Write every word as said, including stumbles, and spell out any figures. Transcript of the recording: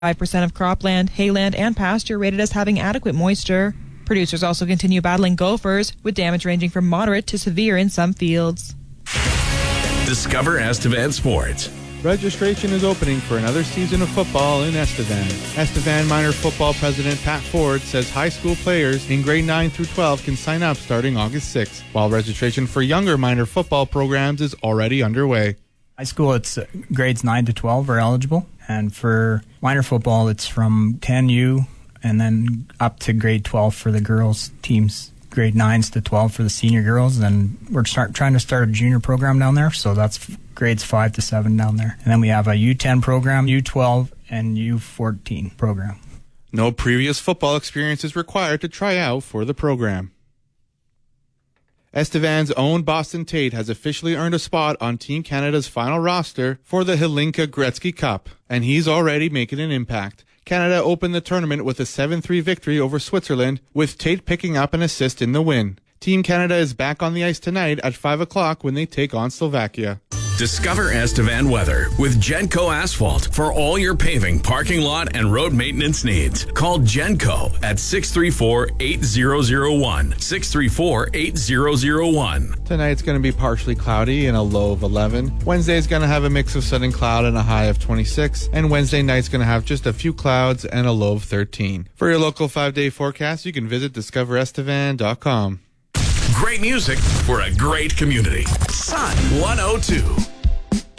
five percent of cropland, hayland, and pasture rated as having adequate moisture. Producers also continue battling gophers, with damage ranging from moderate to severe in some fields. Discover Estevan Sports. Registration is opening for another season of football in Estevan. Estevan Minor Football President Pat Ford says high school players in grade nine through twelve can sign up starting August sixth, while registration for younger minor football programs is already underway. High school, it's uh, grades nine to twelve are eligible, and for minor football, it's from ten U and then up to grade twelve for the girls teams. Grade nines to twelve for the senior girls, and we're start, trying to start a junior program down there, so that's f- grades five to seven down there. And then we have a U ten program, U twelve, and U fourteen program. No previous football experience is required to try out for the program. Estevan's own Boston Tate has officially earned a spot on Team Canada's final roster for the Hlinka Gretzky Cup, and he's already making an impact. Canada opened the tournament with a seven three victory over Switzerland, with Tate picking up an assist in the win. Team Canada is back on the ice tonight at five o'clock when they take on Slovakia. Discover Estevan weather with Genco Asphalt for all your paving, parking lot, and road maintenance needs. Call Genco at six three four, eight zero zero one. six three four, eight zero zero one. Tonight's going to be partially cloudy and a low of eleven. Wednesday's going to have a mix of sun and cloud and a high of twenty-six. And Wednesday night's going to have just a few clouds and a low of thirteen. For your local five-day forecast, you can visit discover estevan dot com. Great music for a great community. Sun one oh two.